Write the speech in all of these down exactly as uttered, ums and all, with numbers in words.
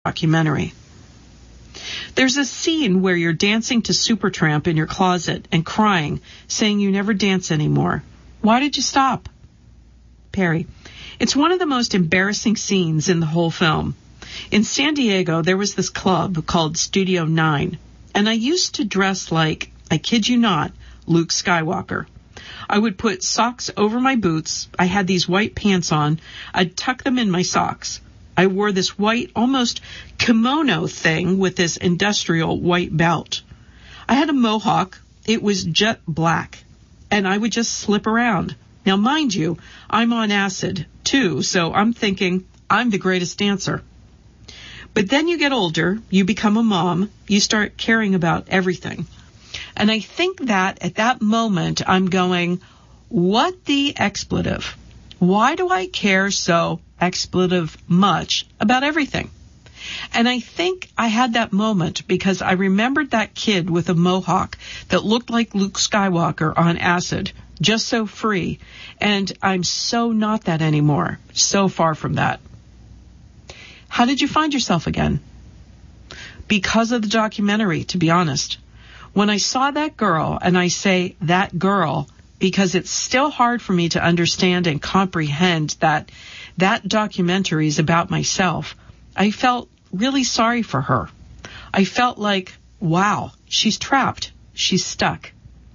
documentary. There's a scene where you're dancing to Supertramp in your closet and crying, saying you never dance anymore. Why did you stop? Perry: It's one of the most embarrassing scenes in the whole film. In San Diego, there was this club called Studio Nine, and I used to dress like, I kid you not, Luke Skywalker. I would put socks over my boots. I had these white pants on. I'd tuck them in my socks. I wore this white, almost kimono thing with this industrial white belt. I had a mohawk. It was jet black, and I would just slip around. Now, mind you, I'm on acid, too, so I'm thinking I'm the greatest dancer. But then you get older, you become a mom, you start caring about everything. And I think that at that moment, I'm going, what the expletive? Why do I care so expletive much about everything? And I think I had that moment because I remembered that kid with a mohawk that looked like Luke Skywalker on acid, just so free. And I'm so not that anymore, so far from that. How did you find yourself again? Because of the documentary, to be honest. When I saw that girl, and I say that girl because it's still hard for me to understand and comprehend that that documentary is about myself, I felt really sorry for her. I felt like, wow, she's trapped. She's stuck.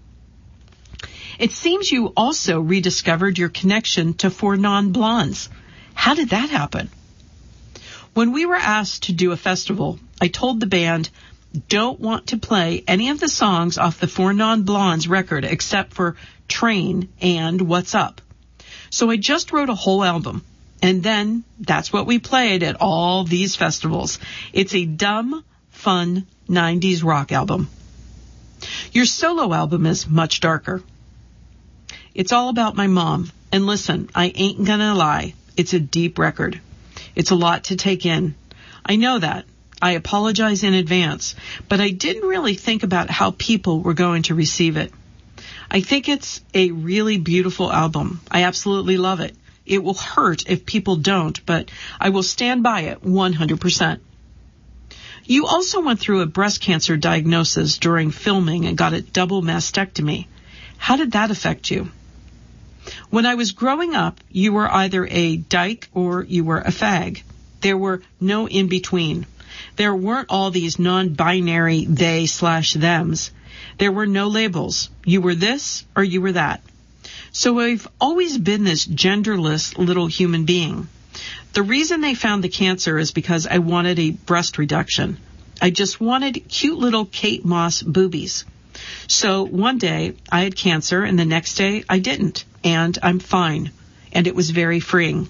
It seems you also rediscovered your connection to Four Non-Blondes. How did that happen? When we were asked to do a festival, I told the band, don't want to play any of the songs off the Four Non-Blondes record except for Train and What's Up. So I just wrote a whole album. And then that's what we played at all these festivals. It's a dumb, fun nineties rock album. Your solo album is much darker. It's all about my mom. And listen, I ain't gonna lie. It's a deep record. It's a lot to take in. I know that. I apologize in advance, but I didn't really think about how people were going to receive it. I think it's a really beautiful album. I absolutely love it. It will hurt if people don't, but I will stand by it one hundred percent. You also went through a breast cancer diagnosis during filming and got a double mastectomy. How did that affect you? When I was growing up, you were either a dyke or you were a fag. There were no in-between. There weren't all these non-binary they slash thems. There were no labels. You were this or you were that. So I've always been this genderless little human being. The reason they found the cancer is because I wanted a breast reduction. I just wanted cute little Kate Moss boobies. So one day I had cancer and the next day I didn't. And I'm fine. And it was very freeing.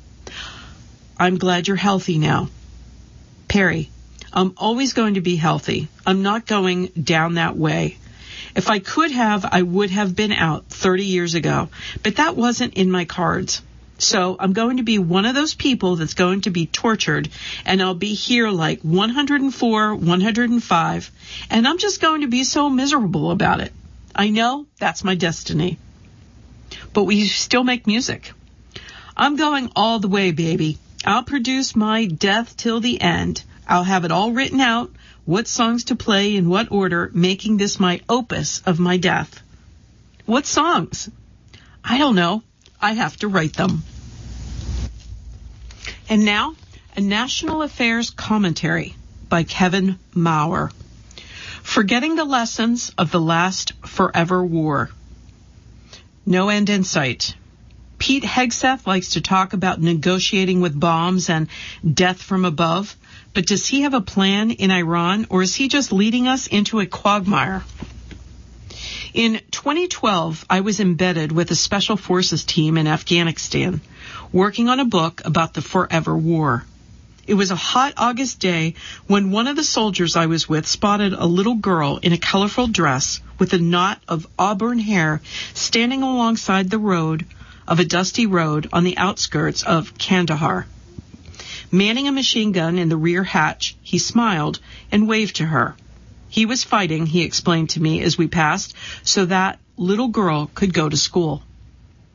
I'm glad you're healthy now. Perry, I'm always going to be healthy. I'm not going down that way. If I could have, I would have been out thirty years ago, but that wasn't in my cards. So I'm going to be one of those people that's going to be tortured, and I'll be here like one hundred four, one hundred five, and I'm just going to be so miserable about it. I know that's my destiny. But we still make music. I'm going all the way, baby. I'll produce my death till the end. I'll have it all written out, what songs to play in what order, making this my opus of my death. What songs? I don't know. I have to write them. And now, a national affairs commentary by Kevin Maurer. Forgetting the lessons of the last forever war. No end in sight. Pete Hegseth likes to talk about negotiating with bombs and death from above, but does he have a plan in Iran, or is he just leading us into a quagmire? In twenty twelve, I was embedded with a special forces team in Afghanistan, working on a book about the forever war. It was a hot August day when one of the soldiers I was with spotted a little girl in a colorful dress with a knot of auburn hair standing alongside the road of a dusty road on the outskirts of Kandahar. Manning a machine gun in the rear hatch, he smiled and waved to her. He was fighting, he explained to me as we passed, so that little girl could go to school.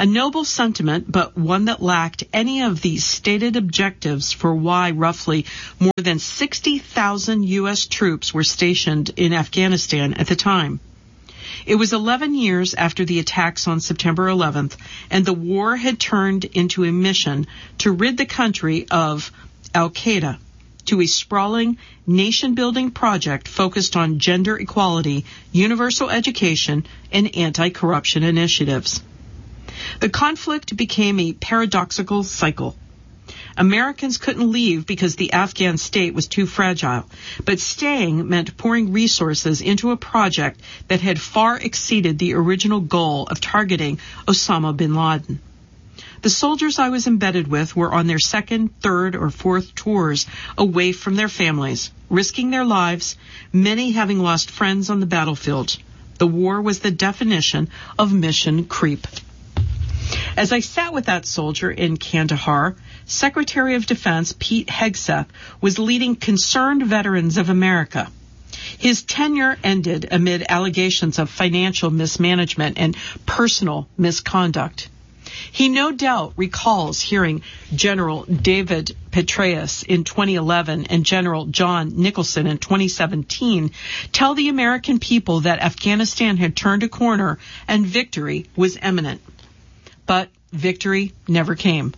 A noble sentiment, but one that lacked any of the stated objectives for why roughly more than sixty thousand U S troops were stationed in Afghanistan at the time. It was eleven years after the attacks on September eleventh, and the war had turned into a mission to rid the country of al-Qaeda, to a sprawling, nation-building project focused on gender equality, universal education, and anti-corruption initiatives. The conflict became a paradoxical cycle. Americans couldn't leave because the Afghan state was too fragile, but staying meant pouring resources into a project that had far exceeded the original goal of targeting Osama bin Laden. The soldiers I was embedded with were on their second, third, or fourth tours away from their families, risking their lives, many having lost friends on the battlefield. The war was the definition of mission creep. As I sat with that soldier in Kandahar, Secretary of Defense Pete Hegseth was leading Concerned Veterans of America. His tenure ended amid allegations of financial mismanagement and personal misconduct. He no doubt recalls hearing General David Petraeus in twenty eleven and General John Nicholson in twenty seventeen tell the American people that Afghanistan had turned a corner and victory was imminent. But victory never came.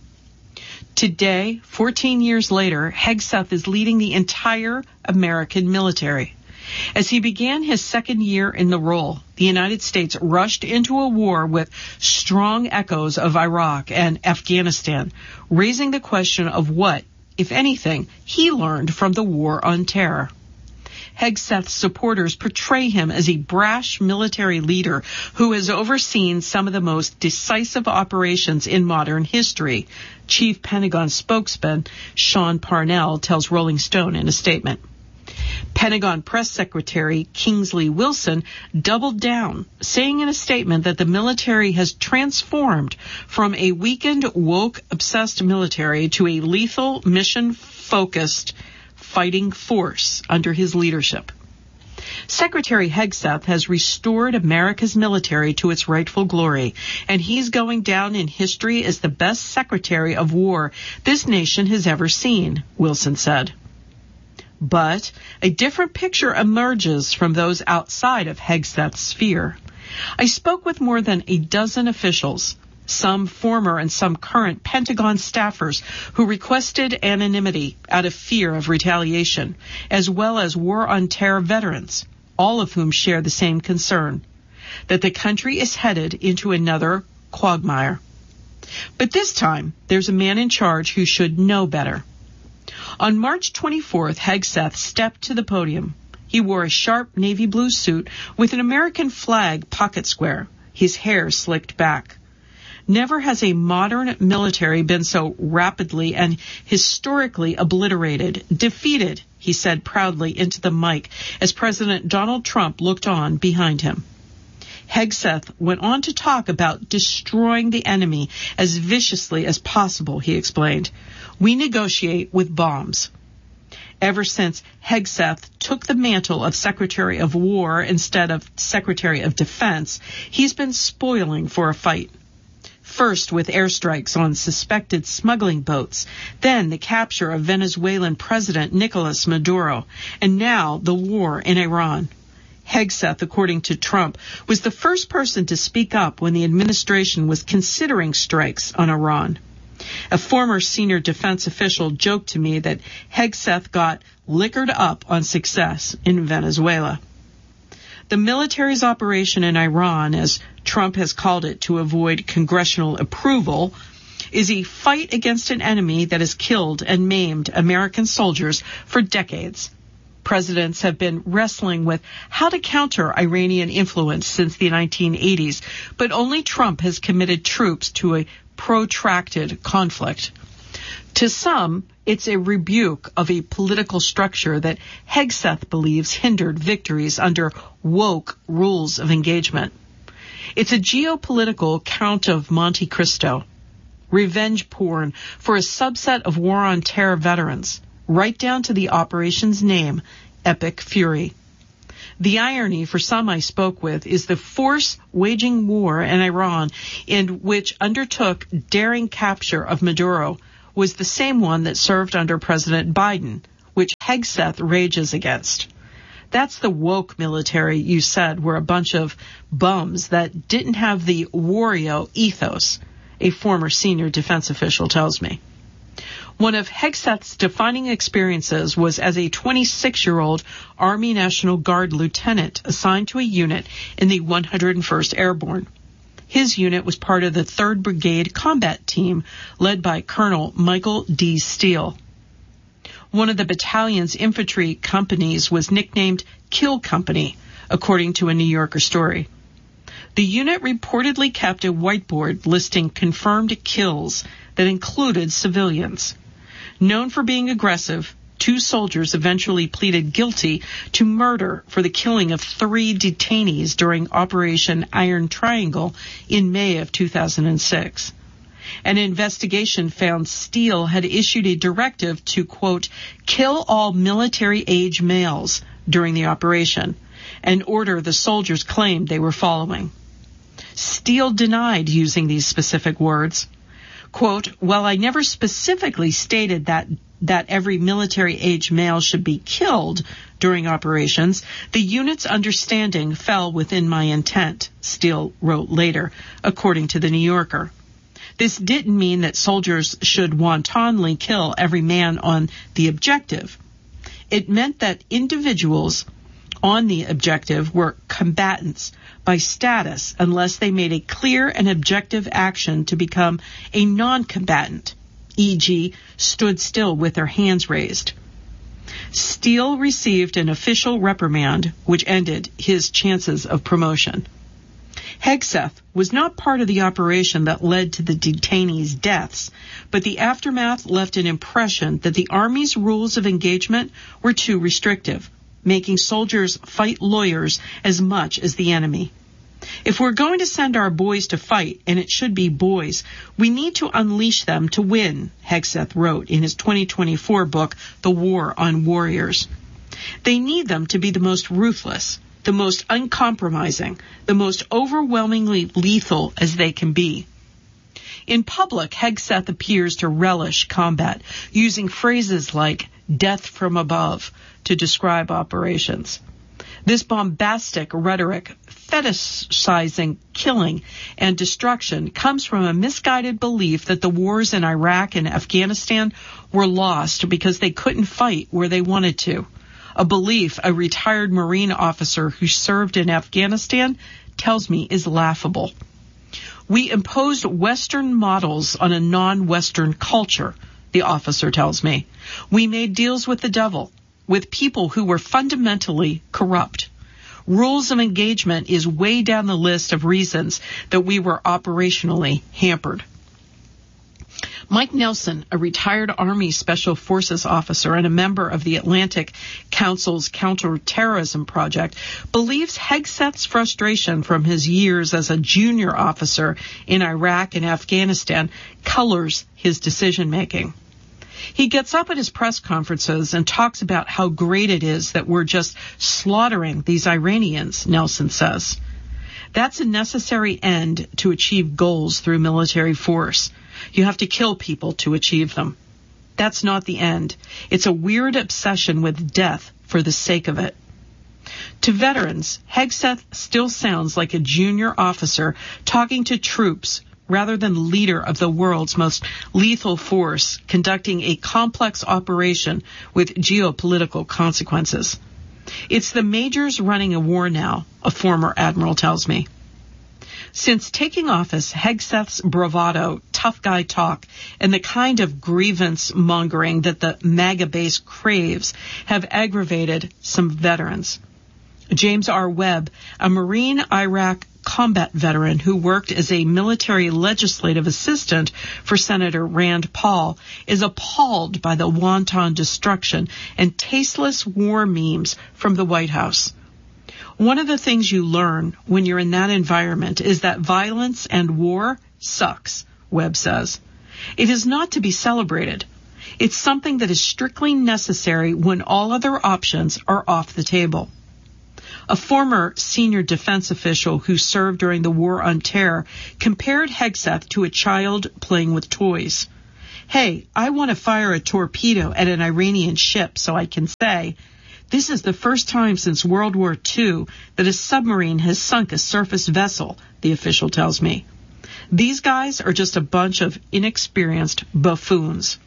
Today, fourteen years later, Hegseth is leading the entire American military. As he began his second year in the role, the United States rushed into a war with strong echoes of Iraq and Afghanistan, raising the question of what, if anything, he learned from the war on terror. Hegseth's supporters portray him as a brash military leader who has overseen some of the most decisive operations in modern history, Chief Pentagon spokesman Sean Parnell tells Rolling Stone in a statement. Pentagon Press Secretary Kingsley Wilson doubled down, saying in a statement that the military has transformed from a weakened, woke-obsessed military to a lethal, mission-focused fighting force under his leadership. Secretary Hegseth has restored America's military to its rightful glory, and he's going down in history as the best Secretary of War this nation has ever seen, Wilson said. But a different picture emerges from those outside of Hegseth's sphere. I spoke with more than a dozen officials, some former and some current Pentagon staffers who requested anonymity out of fear of retaliation, as well as war on terror veterans, all of whom share the same concern, that the country is headed into another quagmire. But this time, there's a man in charge who should know better. On March twenty-fourth, Hegseth stepped to the podium. He wore a sharp navy blue suit with an American flag pocket square, his hair slicked back. Never has a modern military been so rapidly and historically obliterated, defeated, he said proudly into the mic as President Donald Trump looked on behind him. Hegseth went on to talk about destroying the enemy as viciously as possible, he explained. We negotiate with bombs. Ever since Hegseth took the mantle of Secretary of War instead of Secretary of Defense, he's been spoiling for a fight. First with airstrikes on suspected smuggling boats, then the capture of Venezuelan President Nicolas Maduro, and now the war in Iran. Hegseth, according to Trump, was the first person to speak up when the administration was considering strikes on Iran. A former senior defense official joked to me that Hegseth got liquored up on success in Venezuela. The military's operation in Iran, as Trump has called it to avoid congressional approval, is a fight against an enemy that has killed and maimed American soldiers for decades. Presidents have been wrestling with how to counter Iranian influence since the nineteen eighties, but only Trump has committed troops to a protracted conflict. To some, it's a rebuke of a political structure that Hegseth believes hindered victories under woke rules of engagement. It's a geopolitical Count of Monte Cristo, revenge porn for a subset of war on terror veterans, right down to the operation's name, Epic Fury. The irony for some I spoke with is the force waging war in Iran, in which undertook daring capture of Maduro, was the same one that served under President Biden, which Hegseth rages against. That's the woke military you said were a bunch of bums that didn't have the Wario ethos, a former senior defense official tells me. One of Hegseth's defining experiences was as a twenty-six-year-old Army National Guard lieutenant assigned to a unit in the one hundred first Airborne. His unit was part of the third Brigade Combat Team, led by Colonel Michael D. Steele. One of the battalion's infantry companies was nicknamed Kill Company, according to a New Yorker story. The unit reportedly kept a whiteboard listing confirmed kills that included civilians. Known for being aggressive, two soldiers eventually pleaded guilty to murder for the killing of three detainees during Operation Iron Triangle in May of two thousand six. An investigation found Steele had issued a directive to, quote, kill all military-age males during the operation, an order the soldiers claimed they were following. Steele denied using these specific words. Quote, while I never specifically stated that that every military-age male should be killed during operations, the unit's understanding fell within my intent, Steele wrote later, according to the New Yorker. This didn't mean that soldiers should wantonly kill every man on the objective. It meant that individuals on the objective were combatants by status unless they made a clear and objective action to become a non-combatant, for example, stood still with their hands raised. Steele received an official reprimand, which ended his chances of promotion. Hegseth was not part of the operation that led to the detainees' deaths, but the aftermath left an impression that the Army's rules of engagement were too restrictive, making soldiers fight lawyers as much as the enemy. If we're going to send our boys to fight, and it should be boys, we need to unleash them to win, Hegseth wrote in his twenty twenty-four book, The War on Warriors. They need them to be the most ruthless, the most uncompromising, the most overwhelmingly lethal as they can be. In public, Hegseth appears to relish combat, using phrases like death from above to describe operations. This bombastic rhetoric, fetishizing killing and destruction, comes from a misguided belief that the wars in Iraq and Afghanistan were lost because they couldn't fight where they wanted to. A belief a retired Marine officer who served in Afghanistan tells me is laughable. We imposed Western models on a non-Western culture, the officer tells me. We made deals with the devil, with people who were fundamentally corrupt. Rules of engagement is way down the list of reasons that we were operationally hampered. Mike Nelson, a retired Army Special Forces officer and a member of the Atlantic Council's Counterterrorism Project, believes Hegseth's frustration from his years as a junior officer in Iraq and Afghanistan colors his decision-making. He gets up at his press conferences and talks about how great it is that we're just slaughtering these Iranians, Nelson says. That's a necessary end to achieve goals through military force. You have to kill people to achieve them. That's not the end. It's a weird obsession with death for the sake of it. To veterans, Hegseth still sounds like a junior officer talking to troops rather than leader of the world's most lethal force conducting a complex operation with geopolitical consequences. It's the majors running a war now, a former admiral tells me. Since taking office, Hegseth's bravado, tough guy talk, and the kind of grievance mongering that the MAGA base craves have aggravated some veterans. James R. Webb, a Marine Iraq combat veteran who worked as a military legislative assistant for Senator Rand Paul, is appalled by the wanton destruction and tasteless war memes from the White House. One of the things you learn when you're in that environment is that violence and war sucks, Webb says. It is not to be celebrated. It's something that is strictly necessary when all other options are off the table. A former senior defense official who served during the War on Terror compared Hegseth to a child playing with toys. Hey, I want to fire a torpedo at an Iranian ship so I can say, this is the first time since World War Two that a submarine has sunk a surface vessel, the official tells me. These guys are just a bunch of inexperienced buffoons.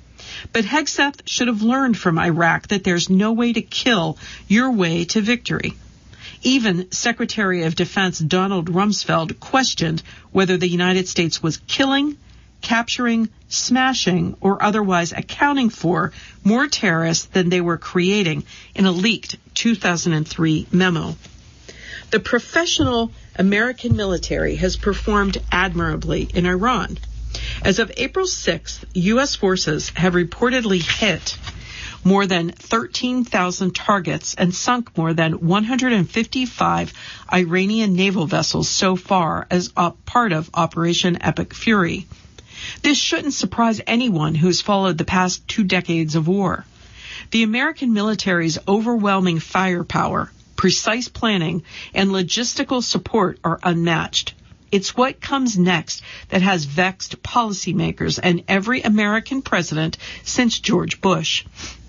But Hegseth should have learned from Iraq that there's no way to kill your way to victory. Even Secretary of Defense Donald Rumsfeld questioned whether the United States was killing, capturing, smashing, or otherwise accounting for more terrorists than they were creating in a leaked two thousand three memo. The professional American military has performed admirably in Iran. As of April sixth, U S forces have reportedly hit more than thirteen thousand targets and sunk more than one hundred fifty-five Iranian naval vessels so far as a part of Operation Epic Fury. This shouldn't surprise anyone who's followed the past two decades of war. The American military's overwhelming firepower, precise planning, and logistical support are unmatched. It's what comes next that has vexed policymakers and every American president since George Bush.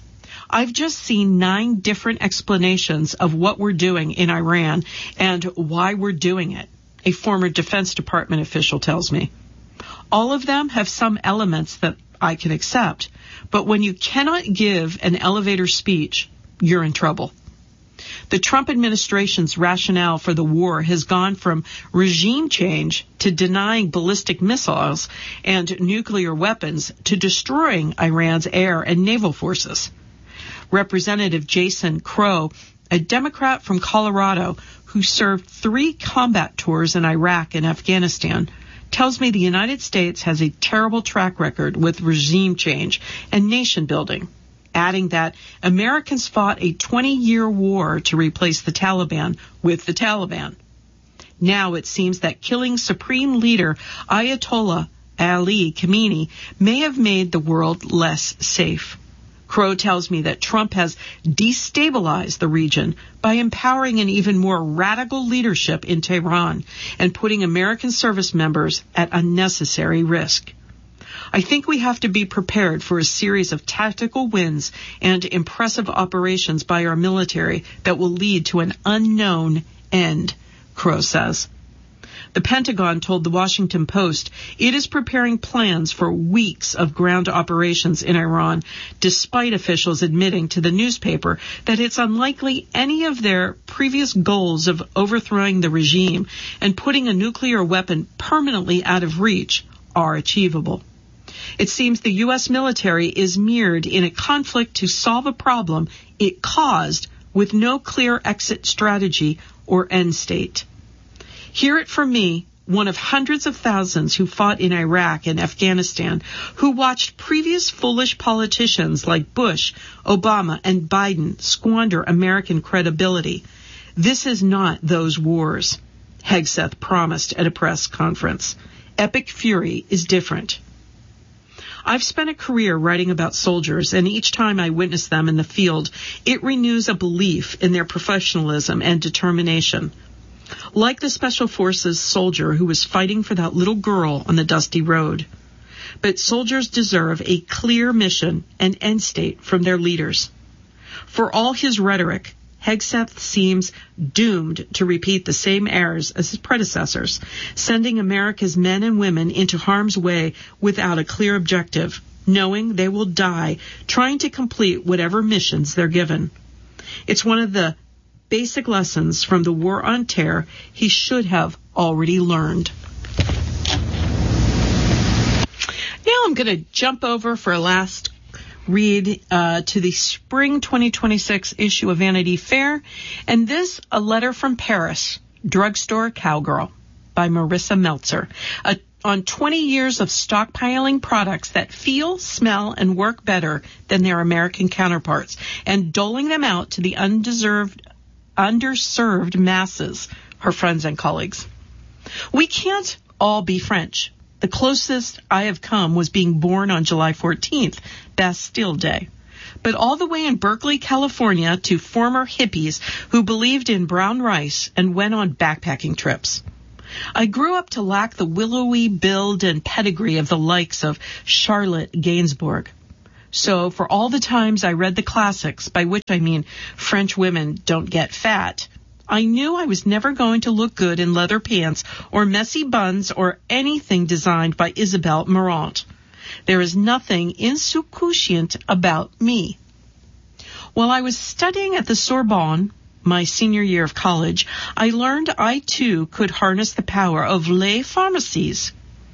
I've just seen nine different explanations of what we're doing in Iran and why we're doing it, a former Defense Department official tells me. All of them have some elements that I can accept, but when you cannot give an elevator speech, you're in trouble. The Trump administration's rationale for the war has gone from regime change to denying ballistic missiles and nuclear weapons to destroying Iran's air and naval forces. Representative Jason Crow, a Democrat from Colorado who served three combat tours in Iraq and Afghanistan, tells me the United States has a terrible track record with regime change and nation building, adding that Americans fought a twenty-year war to replace the Taliban with the Taliban. Now it seems that killing Supreme Leader Ayatollah Ali Khamenei may have made the world less safe. Crow tells me that Trump has destabilized the region by empowering an even more radical leadership in Tehran and putting American service members at unnecessary risk. I think we have to be prepared for a series of tactical wins and impressive operations by our military that will lead to an unknown end, Crow says. The Pentagon told the Washington Post it is preparing plans for weeks of ground operations in Iran, despite officials admitting to the newspaper that it's unlikely any of their previous goals of overthrowing the regime and putting a nuclear weapon permanently out of reach are achievable. It seems the U S military is mired in a conflict to solve a problem it caused with no clear exit strategy or end state. Hear it from me, one of hundreds of thousands who fought in Iraq and Afghanistan, who watched previous foolish politicians like Bush, Obama, and Biden squander American credibility. This is not those wars, Hegseth promised at a press conference. Epic Fury is different. I've spent a career writing about soldiers, and each time I witness them in the field, it renews a belief in their professionalism and determination. Like the Special Forces soldier who was fighting for that little girl on the dusty road. But soldiers deserve a clear mission and end state from their leaders. For all his rhetoric, Hegseth seems doomed to repeat the same errors as his predecessors, sending America's men and women into harm's way without a clear objective, knowing they will die trying to complete whatever missions they're given. It's one of the basic lessons from the War on Terror he should have already learned. Now I'm going to jump over for a last read uh, to the spring twenty twenty-six issue of Vanity Fair, and this, a letter from Paris, Drugstore Cowgirl, by Marissa Meltzer, a, on twenty years of stockpiling products that feel, smell, and work better than their American counterparts, and doling them out to the undeserved underserved masses, her friends and colleagues. We can't all be French. The closest I have come was being born on July fourteenth, Bastille Day. but all the way in Berkeley, California, to former hippies who believed in brown rice and went on backpacking trips. I grew up to lack the willowy build and pedigree of the likes of Charlotte Gainsbourg. So for all the times I read the classics, by which I mean French women don't get fat, I knew I was never going to look good in leather pants or messy buns or anything designed by Isabelle Marant. There is nothing insouciant about me. While I was studying at the Sorbonne, my senior year of college, I learned I too could harness the power of les pharmacies.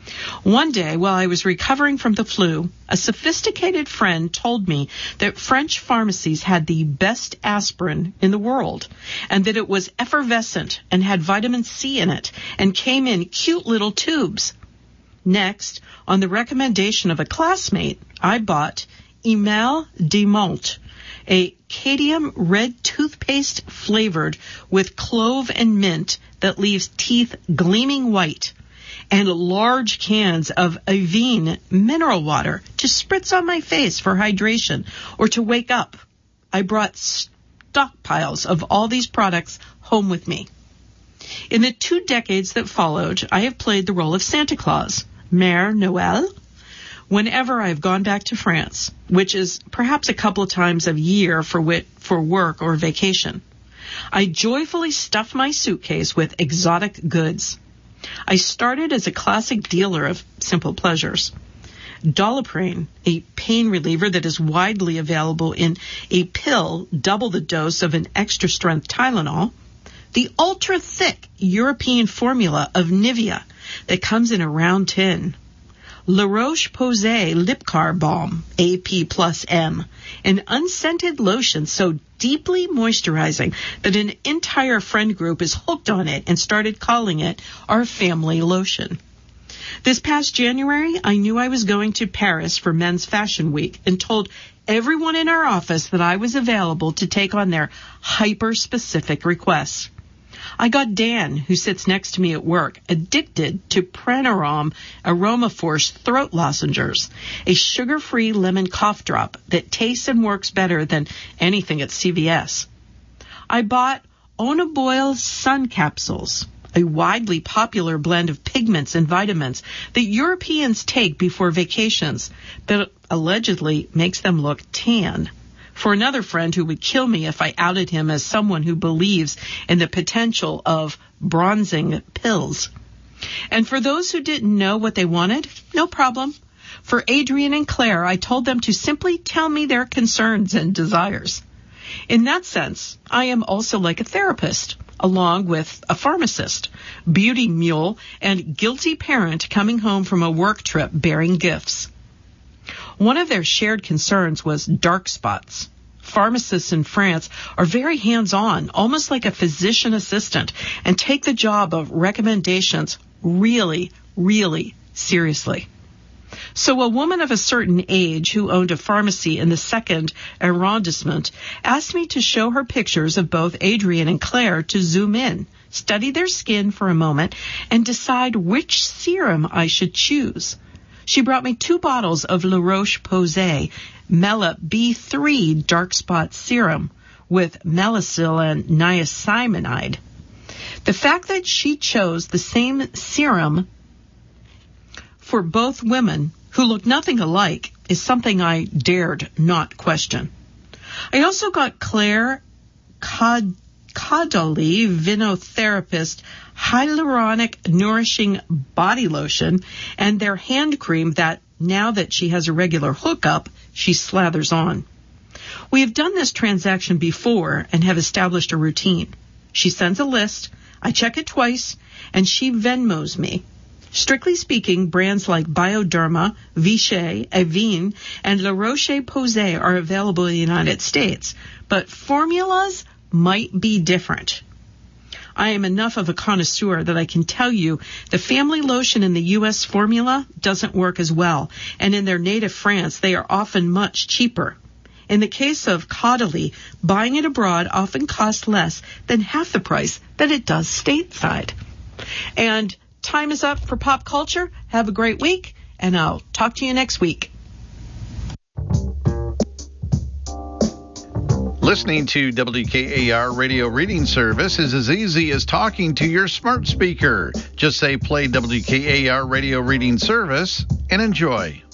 One day, while I was recovering from the flu, a sophisticated friend told me that French pharmacies had the best aspirin in the world, and that it was effervescent and had vitamin C in it, and came in cute little tubes. Next, on the recommendation of a classmate, I bought Emile de Monte, a cadmium red toothpaste flavored with clove and mint that leaves teeth gleaming white, and large cans of Avène mineral water to spritz on my face for hydration or to wake up. I brought stockpiles of all these products home with me. In the two decades that followed, I have played the role of Santa Claus, Mère Noël, whenever I've gone back to France, which is perhaps a couple of times a year for wit, for work or vacation. I joyfully stuff my suitcase with exotic goods. I started as a classic dealer of simple pleasures. Doliprane, a pain reliever that is widely available in a pill double the dose of an extra-strength Tylenol. The ultra-thick European formula of Nivea that comes in a round tin. La Roche-Posay Lip Car Balm, A P plus M, an unscented lotion so deeply moisturizing that an entire friend group is hooked on it and started calling it our family lotion. This past January, I knew I was going to Paris for Men's Fashion Week and told everyone in our office that I was available to take on their hyper-specific requests. I got Dan, who sits next to me at work, addicted to Pranarom Aromaforce throat lozenges, a sugar-free lemon cough drop that tastes and works better than anything at C V S. I bought Onaboil Sun Capsules, a widely popular blend of pigments and vitamins that Europeans take before vacations that allegedly makes them look tan. For another friend who would kill me if I outed him as someone who believes in the potential of bronzing pills. And for those who didn't know what they wanted, no problem. For Adrian and Claire, I told them to simply tell me their concerns and desires. In that sense, I am also like a therapist, along with a pharmacist, beauty mule, and guilty parent coming home from a work trip bearing gifts. One of their shared concerns was dark spots. Pharmacists in France are very hands-on, almost like a physician assistant, and take the job of recommendations really, really seriously. So a woman of a certain age who owned a pharmacy in the second arrondissement asked me to show her pictures of both Adrian and Claire to zoom in, study their skin for a moment, and decide which serum I should choose. She brought me two bottles of La Roche-Posay Mela B three Dark Spot Serum with Melasyl and niacinamide. The fact that she chose the same serum for both women who look nothing alike is something I dared not question. I also got Claire Cod- Caudalie Vinotherapist Hyaluronic Nourishing Body Lotion and their hand cream that, now that she has a regular hookup, she slathers on. We have done this transaction before and have established a routine. She sends a list, I check it twice, and she Venmos me. Strictly speaking, brands like Bioderma, Vichy, Avène, and La Roche-Posay are available in the United States, but formulas might be different. I am enough of a connoisseur that I can tell you the family lotion in the U S formula doesn't work as well, and in their native France, they are often much cheaper. In the case of Caudalie, buying it abroad often costs less than half the price that it does stateside. And time is up for pop culture. Have a great week, and I'll talk to you next week. Listening to W K A R Radio Reading Service is as easy as talking to your smart speaker. Just say play W K A R Radio Reading Service and enjoy.